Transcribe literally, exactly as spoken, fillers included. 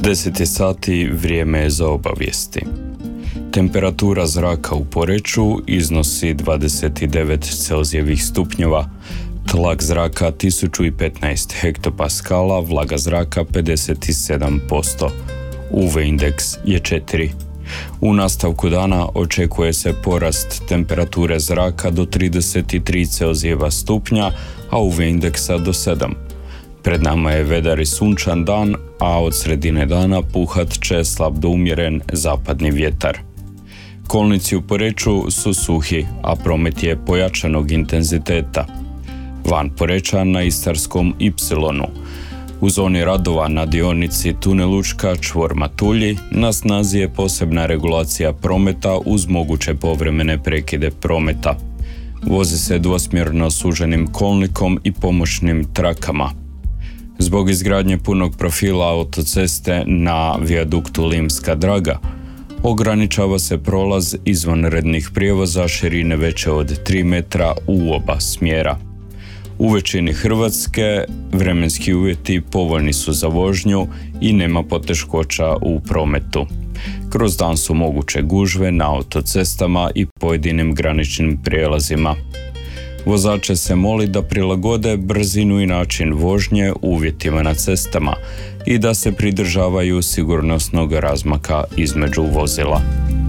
deset je sati, vrijeme je za obavijesti. Temperatura zraka u Poreču iznosi dvadeset devet Celzijevih stupnjeva, tlak zraka tisuću petnaest hektopaskala, vlaga zraka pedeset sedam posto. U V indeks je četiri. U nastavku dana očekuje se porast temperature zraka do trideset tri Celzijeva stupnja, a U V indeksa do sedam. Pred nama je vedar i sunčan dan, a od sredine dana puhat će slab do umjeren zapadni vjetar. Kolnici u Poreču su suhi, a promet je pojačanog intenziteta. Van Poreča na Istarskom Ipsilonu. U zoni radova na dionici Tunel Učka čvor Matulji na snazi je posebna regulacija prometa uz moguće povremene prekide prometa. Vozi se dvosmjerno suženim kolnikom i pomoćnim trakama. Zbog izgradnje punog profila autoceste na vijaduktu Limska Draga, ograničava se prolaz izvanrednih prijevoza širine veće od tri metra u oba smjera. U većini Hrvatske vremenski uvjeti povoljni su za vožnju i nema poteškoća u prometu. Kroz dan su moguće gužve na autocestama i pojedinim graničnim prijelazima. Vozače se moli da prilagode brzinu i način vožnje uvjetima na cestama i da se pridržavaju sigurnosnog razmaka između vozila.